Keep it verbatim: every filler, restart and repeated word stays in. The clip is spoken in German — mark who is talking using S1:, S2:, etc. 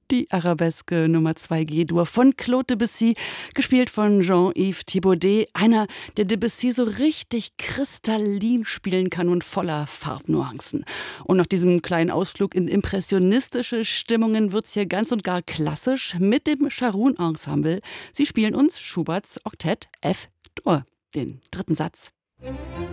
S1: Die Arabeske Nummer zwei G-Dur von Claude Debussy, gespielt von Jean-Yves Thibaudet. Einer, der Debussy so richtig kristallin spielen kann und voller Farbnuancen. Und nach diesem kleinen Ausflug in impressionistische Stimmungen wird's hier ganz und gar klassisch mit dem Sharoun Ensemble. Sie spielen uns Schuberts Oktett F-Dur, den dritten Satz.